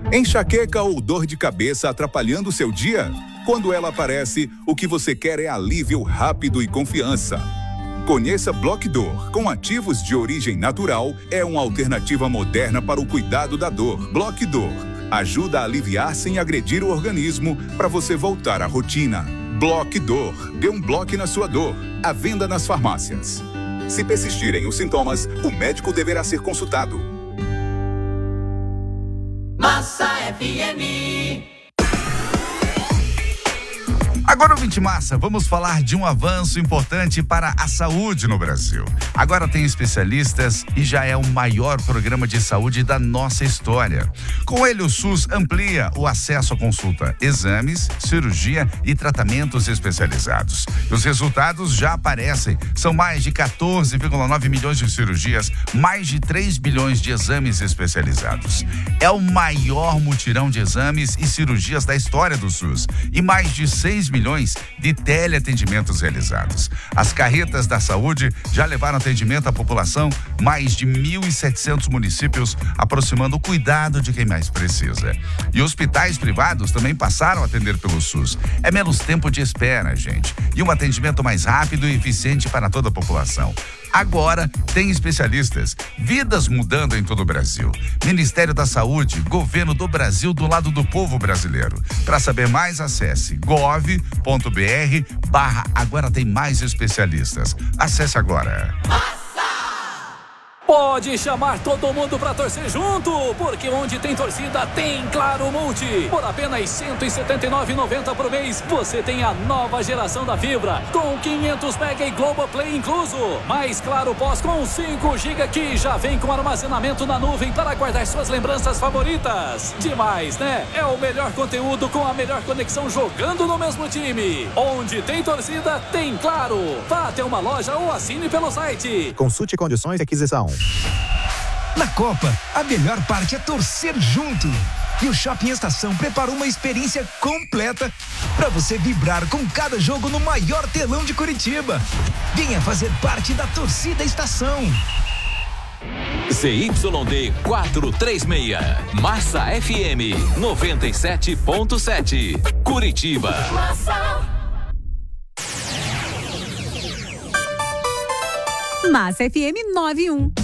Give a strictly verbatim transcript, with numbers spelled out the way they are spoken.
Enxaqueca ou dor de cabeça atrapalhando o seu dia? Quando ela aparece, o que você quer é alívio rápido e confiança. Conheça Bloquidor, com ativos de origem natural, é uma alternativa moderna para o cuidado da dor. Bloquidor ajuda a aliviar sem agredir o organismo para você voltar à rotina. Bloquidor, dê um bloco na sua dor. À venda nas farmácias. Se persistirem os sintomas, o médico deverá ser consultado. Massa F M. Agora, ouvinte massa, vamos falar de um avanço importante para a saúde no Brasil. Agora tem especialistas e já é o maior programa de saúde da nossa história. Com ele, o SUS amplia o acesso à consulta, exames, cirurgia e tratamentos especializados. E os resultados já aparecem. São mais de quatorze vírgula nove milhões de cirurgias, mais de três bilhões de exames especializados. É o maior mutirão de exames e cirurgias da história do SUS. E mais de seis milhões de teleatendimentos realizados. As carretas da saúde já levaram atendimento à população, mais de mil e setecentos municípios, aproximando o cuidado de quem mais precisa. E hospitais privados também passaram a atender pelo SUS. É menos tempo de espera, gente, e um atendimento mais rápido e eficiente para toda a população. Agora tem especialistas, vidas mudando em todo o Brasil. Ministério da Saúde, Governo do Brasil do lado do povo brasileiro. Para saber mais, acesse gov ponto br barra agora tem mais especialistas. Acesse agora. Pode chamar todo mundo pra torcer junto, porque onde tem torcida tem Claro Multi. Por apenas cento e setenta e nove reais e noventa centavos por mês, você tem a nova geração da fibra, com quinhentos mega e Globoplay incluso. Mais Claro Pós com cinco gigas que já vem com armazenamento na nuvem para guardar suas lembranças favoritas. Demais, né? É o melhor conteúdo com a melhor conexão jogando no mesmo time. Onde tem torcida, tem Claro. Vá até uma loja ou assine pelo site. Consulte condições de aquisição. Na Copa, a melhor parte é torcer junto. E o Shopping Estação preparou uma experiência completa para você vibrar com cada jogo no maior telão de Curitiba. Venha fazer parte da torcida Estação. Z Y D quatrocentos e trinta e seis, Massa F M noventa e sete ponto sete, Curitiba. Massa. Massa F M noventa e um.